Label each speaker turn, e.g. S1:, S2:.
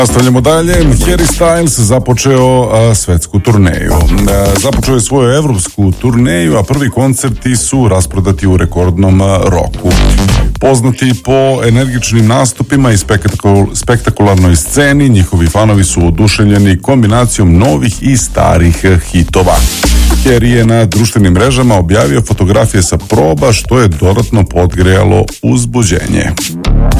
S1: Nastavljamo dalje. Harry Styles započeo svetsku turneju. Započeo je svoju evropsku turneju, a prvi koncerti su rasprodati u rekordnom roku. Poznati po energičnim nastupima i spektakularnoj sceni, njihovi fanovi su oduševljeni kombinacijom novih i starih hitova. Harry je na društvenim mrežama objavio fotografije sa proba, što je dodatno podgrejalo uzbuđenje.